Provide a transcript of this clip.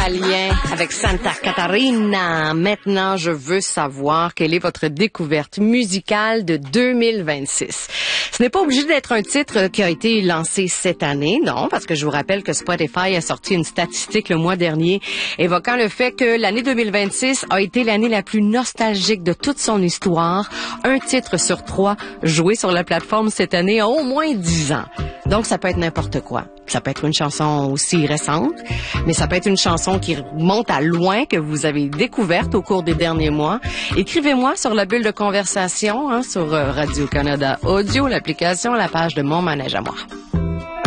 italien avec Santa Catarina. Maintenant, je veux savoir quelle est votre découverte musicale de 2026. Ce n'est pas obligé d'être un titre qui a été lancé cette année, non, parce que je vous rappelle que Spotify a sorti une statistique le mois dernier évoquant le fait que l'année 2026 a été l'année la plus nostalgique de toute son histoire. Un titre sur 3 joué sur la plateforme cette année a au moins 10 ans. Donc, ça peut être n'importe quoi. Ça peut être une chanson aussi récente, mais ça peut être une chanson qui remonte à loin, que vous avez découverte au cours des derniers mois. Écrivez-moi sur la bulle de conversation, sur Radio-Canada Audio, l'application, la page de Mon Manège à moi.